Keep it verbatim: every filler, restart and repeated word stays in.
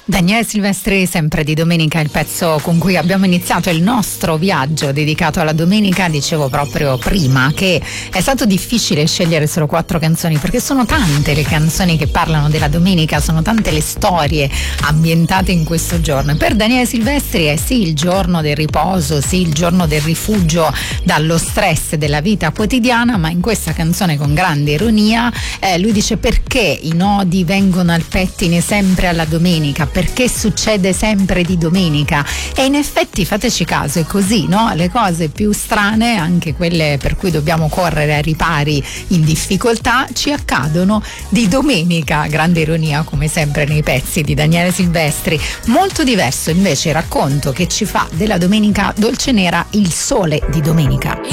Daniele Silvestri, sempre di domenica, il pezzo con cui abbiamo iniziato il nostro viaggio dedicato alla domenica. Dicevo proprio prima che è stato difficile scegliere solo quattro canzoni, perché sono tante le canzoni che parlano della domenica, sono tante le storie ambientate in questo giorno. E per Daniele Silvestri è sì il giorno del riposo, sì il giorno del rifugio dallo stress della vita quotidiana, ma in questa canzone, con grande ironia, eh, lui dice: perché i nodi vengono al pettine sempre alla domenica? Perché succede sempre di domenica? E in effetti, fateci caso, è così, no? Le cose più strane, anche quelle per cui dobbiamo correre ai ripari in difficoltà, ci accadono di domenica. Grande ironia, come sempre nei pezzi di Daniele Silvestri. Molto diverso invece il racconto che ci fa della domenica dolce nera Il Sole di Domenica.